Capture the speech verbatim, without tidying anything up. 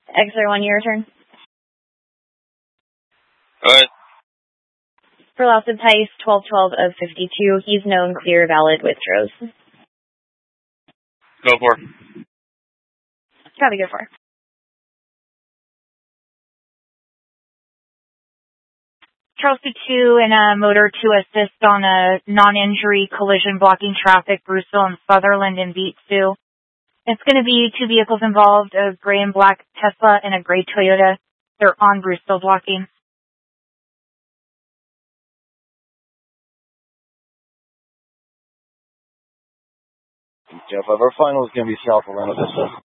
X R one, your turn. Go ahead. For loss of Tice, twelve twelve of fifty-two. He's known, clear, valid, withdraws. Go for it. Copy, go for it. Chelsea two and a motor to assist on a non-injury collision blocking traffic, Brewsville and Sutherland in beat two. It's going to be two vehicles involved, a gray and black Tesla and a gray Toyota. They're on Brewsville blocking. Jeff, our final is going to be South Atlanta.